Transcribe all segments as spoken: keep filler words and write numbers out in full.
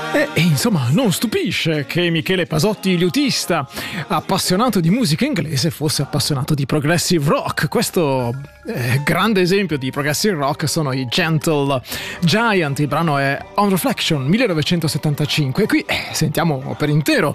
E, e insomma non stupisce che Michele Pasotti, liutista, appassionato di musica inglese, fosse appassionato di progressive rock. Questo eh, grande esempio di progressive rock sono i Gentle Giant. Il brano è On Reflection, millenovecentosettantacinque, e qui eh, sentiamo per intero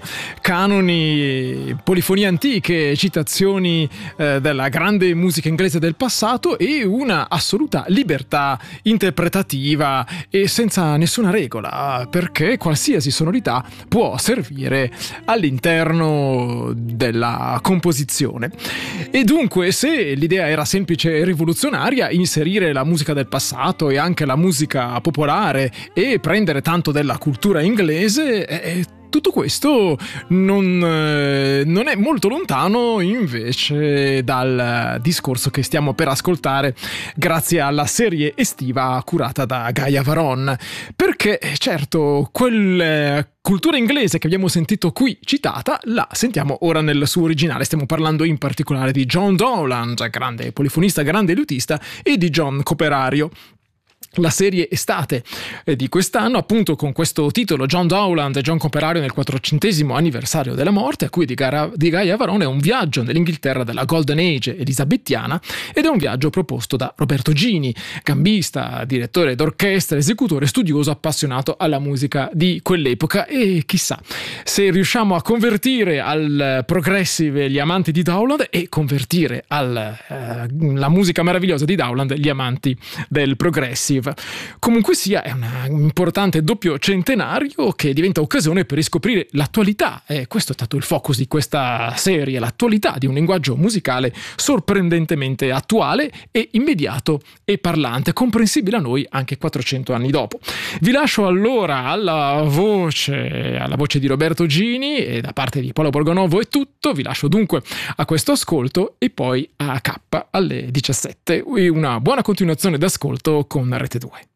canoni, polifonie antiche, citazioni eh, della grande musica inglese del passato e una assoluta libertà interpretativa e senza nessuna regola, perché qualsiasi sonorità può servire all'interno della composizione. E dunque, se l'idea era semplice e rivoluzionaria, inserire la musica del passato e anche la musica popolare e prendere tanto della cultura inglese, eh, tutto questo non, eh, non è molto lontano invece dal discorso che stiamo per ascoltare grazie alla serie estiva curata da Gaia Varon, perché certo quel cultura inglese che abbiamo sentito qui citata la sentiamo ora nel suo originale. Stiamo parlando in particolare di John Dowland, grande polifonista, grande liutista, e di John Coperario. La serie estate di quest'anno, appunto con questo titolo, John Dowland e John Coperario nel quattrocentesimo anniversario della morte, a cui di, Gara, di Gaia Varon, è un viaggio nell'Inghilterra della Golden Age elisabettiana, ed è un viaggio proposto da Roberto Gini, gambista, direttore d'orchestra, esecutore, studioso, appassionato alla musica di quell'epoca. E chissà se riusciamo a convertire al progressive gli amanti di Dowland e convertire alla eh, musica meravigliosa di Dowland gli amanti del progressive. Comunque sia, è un importante doppio centenario che diventa occasione per riscoprire l'attualità, e questo è stato il focus di questa serie, l'attualità di un linguaggio musicale sorprendentemente attuale e immediato e parlante, comprensibile a noi anche quattrocento anni dopo. Vi lascio allora alla voce, alla voce di Roberto Gini, e da parte di Paolo Borgonovo è tutto. Vi lascio dunque a questo ascolto e poi a K alle diciassette. Una buona continuazione d'ascolto con Rete due.